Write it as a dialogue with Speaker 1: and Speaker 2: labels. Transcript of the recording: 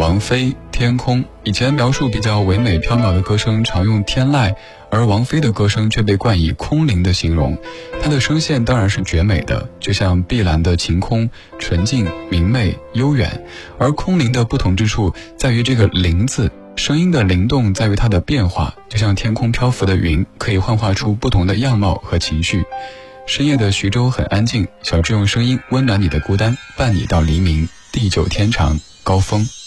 Speaker 1: 王菲《天空》。以前描述比较唯美飘渺的歌声常用天籁，而王菲的歌声却被冠以空灵的形容。她的声线当然是绝美的，就像碧蓝的晴空，纯净明媚悠远。而空灵的不同之处在于这个灵字，声音的灵动在于它的变化，就像天空漂浮的云，可以幻化出不同的样貌和情绪。深夜的徐州很安静，小智用声音温暖你的孤单，伴你到黎明，地久天长，高峰。